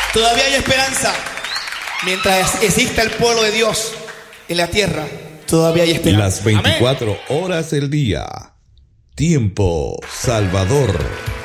Todavía hay esperanza. Mientras exista el pueblo de Dios en la tierra, todavía hay esperanza. Las 24 horas del día. Tiempo Salvador.